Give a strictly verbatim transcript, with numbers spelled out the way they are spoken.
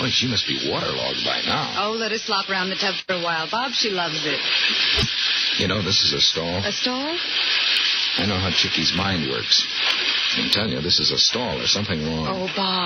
Boy, she must be waterlogged by now. Oh, let her slop around the tub for a while, Bob. She loves it. You know, this is a stall. A stall? I know how Chickie's mind works. I can tell you, this is a stall. There's something wrong. Oh, Bob.